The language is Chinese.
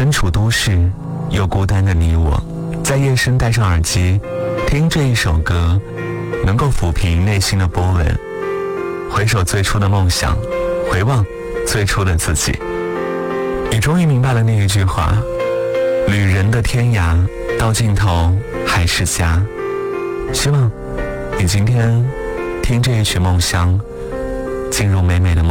身处都市又孤单的你我，在夜深戴上耳机听这一首歌，能够抚平内心的波纹，回首最初的梦想，回望最初的自己。你终于明白了那一句话，旅人的天涯到尽头还是家。希望你今天听这一曲梦乡，进入美美的梦。